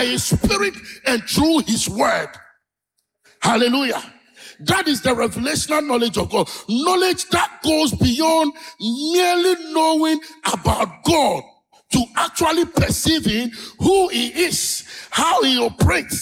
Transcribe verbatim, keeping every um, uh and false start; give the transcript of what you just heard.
His Spirit and through His Word. Hallelujah. That is the revelational knowledge of God. Knowledge that goes beyond merely knowing about God to actually perceiving who He is, how He operates,